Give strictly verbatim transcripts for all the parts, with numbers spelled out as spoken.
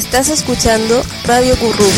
Estás escuchando Radio Currum.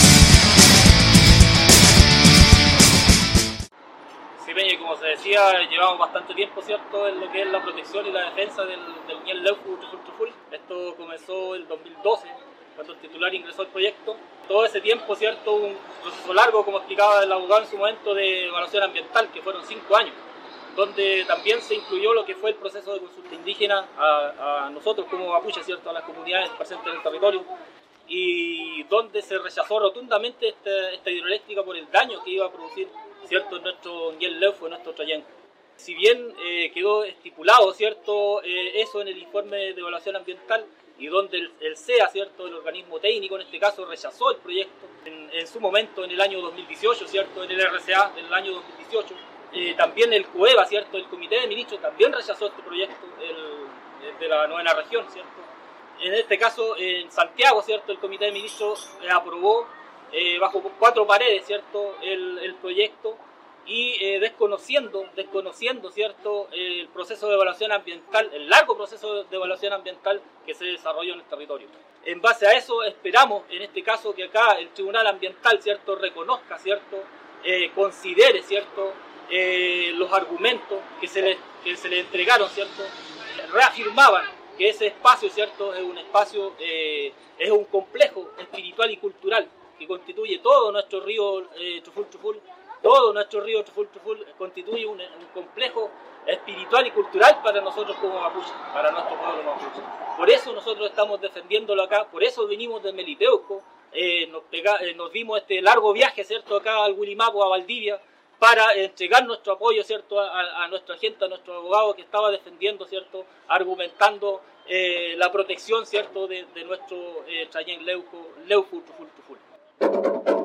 Sí, Peña, como se decía, llevamos bastante tiempo, ¿cierto?, en lo que es la protección y la defensa del, del Ñel Leuco Truful Truful. Esto comenzó en dos mil doce, cuando el titular ingresó al proyecto. Todo ese tiempo, ¿cierto?, un proceso largo, como explicaba el abogado en su momento, de evaluación ambiental, que fueron cinco años, donde también se incluyó lo que fue el proceso de consulta indígena a, a nosotros como mapuches, ¿cierto?, a las comunidades presentes en el territorio, y donde se rechazó rotundamente esta, esta hidroeléctrica por el daño que iba a producir, ¿cierto?, en nuestro Ñel Leuco, en nuestro Trayenco. Si bien eh, quedó estipulado, ¿cierto?, eh, eso en el informe de evaluación ambiental, y donde el, el C E A, ¿cierto?, el organismo técnico en este caso, rechazó el proyecto en, en su momento, en el año dos mil dieciocho, ¿cierto?, en el R C A del año dos mil dieciocho, Eh, también el COEVA, ¿cierto?, el Comité de Ministros también rechazó este proyecto el, de la novena región, ¿cierto? En este caso, en Santiago, ¿cierto?, el Comité de Ministros eh, aprobó eh, bajo cuatro paredes, ¿cierto?, el, el proyecto, y eh, desconociendo, desconociendo, ¿cierto?, eh, el proceso de evaluación ambiental, el largo proceso de evaluación ambiental que se desarrolló en el territorio. En base a eso, esperamos, en este caso, que acá el Tribunal Ambiental, ¿cierto?, reconozca, ¿cierto?, eh, considere, ¿cierto?, Eh, los argumentos que se, le, que se le entregaron, ¿cierto?, reafirmaban que ese espacio, ¿cierto?, es un espacio, eh, es un complejo espiritual y cultural que constituye todo nuestro río eh, Truful Truful, todo nuestro río Truful Truful constituye un, un complejo espiritual y cultural para nosotros como mapuches, para nuestro pueblo mapuche. Por eso nosotros estamos defendiéndolo acá, por eso venimos de Melipeuco, eh, nos, pega, eh, nos dimos este largo viaje, ¿cierto?, acá al Willimapo, a Valdivia, para entregar nuestro apoyo, ¿cierto?, a, a nuestra gente, a nuestro abogado que estaba defendiendo, ¿cierto?, argumentando eh, la protección, ¿cierto?, de, de nuestro eh, Trayen Leuco, Leuco Truful Truful.